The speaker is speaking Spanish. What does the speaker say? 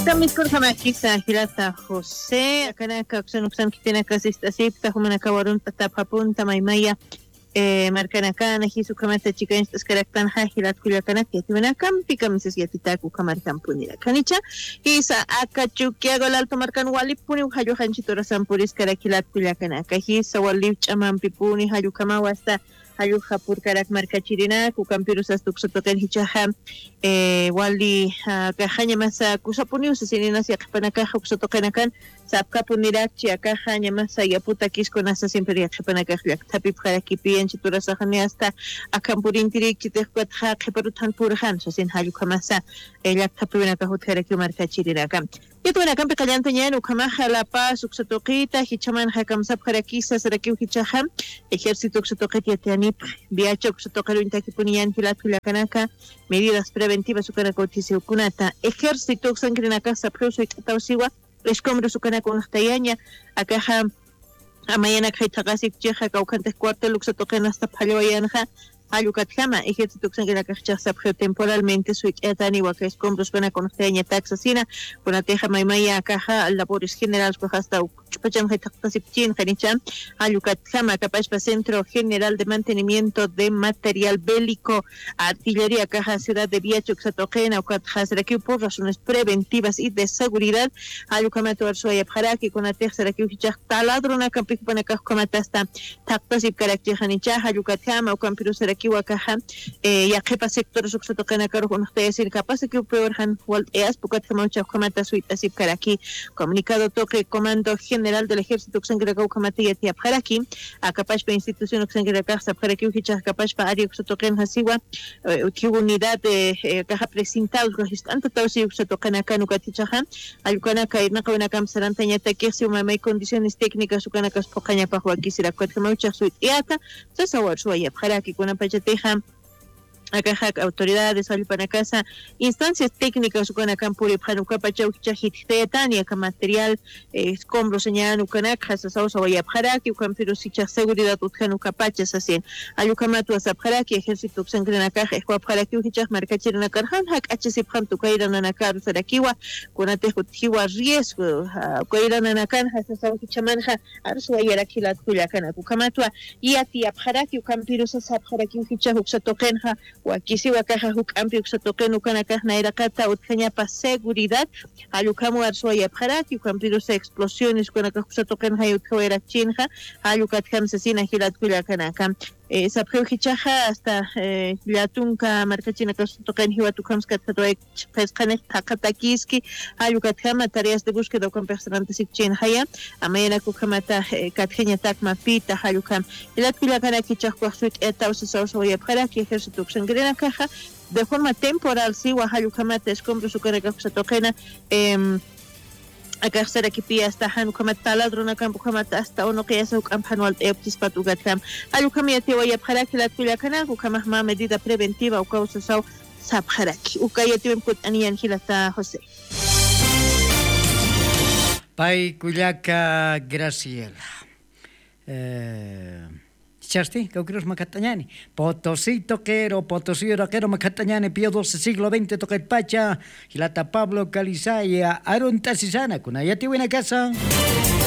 Miskur Hamakisa Hilata José, Kanaka Xenoxan Kitinaka Sistasipta, Humanaka Warunta Tapapunta Maimaya, Marcanacana, Hisukamata Chickens, Karaktan Hilat Kulakanak, Yatimanakam, Picamises Yatitaku Kamarkan Punira Kanicha, Hisa Akachukiago Alto Marcan Wali Puni, Hayohanchitora Sampuris Karakilat Kulakanaka, Hisa Walip Chaman Pipuni, Hayukama Wasta. Hayuha purkarak markachirina kukampirusa tuksotoken hichaha wali kahanya masa kusapuni usasinina si akapanaka huksotokenakan sapkapunirachi akahanya masa yaputa kiskonasa siempre akapanaka tapi para kipian chiturasa hani hasta akampurintirik chitekuat ha keparutan purhan sasin hayuha masa ella kapinaka hutkaraki markachirina kam itu nak sampai kalian tanya ukama halapa suksotokita hichaman hakam sab karakisa sarakiu hichaham ejército suksotokita tiani biacho suksotokalo intakipunian hilat hilakanaka medidas preventivas sukanakotisi ukunata ejército sangrinaka sapruso ikatausiwa escombro sukanako nahtayaña akaha amayana kaitagasi cheja kaukante cuarto luksotokena hasta paloyanha Ayucatlama, ejército que se temporalmente su etani waka escombros van a conocer taxasina con la teja maimaya caja labores generales pues hasta chupachan hetaktasipchin janichan Ayucatlama capaz para Centro General de Mantenimiento de Material Bélico Artillería caja ciudad de Viacho Xatogena o Catrasrakiu por razones preventivas y de seguridad Ayucama Tuarsoya Paraki con la teja Rakiu taladrona campik para cajomatasta taktasip karakter janichan Ayucatlama o campirus Kiwakaha, ya que para sectores oxotocana caro con ustedes y capaz que peor han eas porque mucha comata suite así para aquí comunicado toque Comando General del Ejército Xangragau Kamati y para aquí a capaz para institución Xangragau para aquí ujicha capaz para área oxotocan hasiwa que unidad de caja presentado registrante todo si oxotocana canu katichahan alcana caerna con una camsaran tañata que si una may condiciones técnicas ucana caspocaña para aquí si la cuatro mucha suite y ata se sawar suaya para aquí con Pachateja, acá autoridades para casa, instancias técnicas con Acampuri, Panuca Pachau, Chajitania, material, escombros, señalan Ucanac, Hasasausa, Paraki, Ucampirusicha, seguridad, Utjanuca Pachas, así, Ayucamatu, Azaparaki, ejército Xangranaca, Juaparaki, Hichas, Marcachirana Carhan, Hachesipam, Tucairan Anacar, Sarakiwa, Cunatejotiwa, riesgo, Coiran Anacan, Hasasau, Chamanja, Arsuayarakilat, Kulakana, Ucamatua, y a ti, Paraki, Ucampirus, Azaparaki, Hicha, Uxatokenja, Wakisi wakaja huk ampi uxatoken ukanaka nairakata utkaña pa seguridad alukamu arsuaya paraki ukampirusa explosiones ukanaka uxatoken hayutkawera chinja alukatkam sesina hilat kuyakanaka Sapeu hichaja hasta Latunka marcachina tocan hiwatukams katatoek pescanes takatakiski alukatkama tareas de búsqueda con personantes ikchin haya amayana kukamata katgenya takma pita halukam ilat pilakana kichakwa suit eta usasoya para que ejército xangrena caja de forma temporal si wa halukamata escombros ukanaka kusatokena acá será que pía hasta han como taladrona campo como hasta uno que es un anual eptis patugatam alukamia te voy a para que la tuya kana como más medida preventiva o causa sau sabharaki ukaya te put anian hilata José Pai Cuyaca Graciela Chasti, que ocurrió Macatañani. Potosí toquero Macatañani, Pío XII, siglo XX, toca el Pacha, Gilata Pablo Calizaya, Aron Tasisana, con allá te buena casa.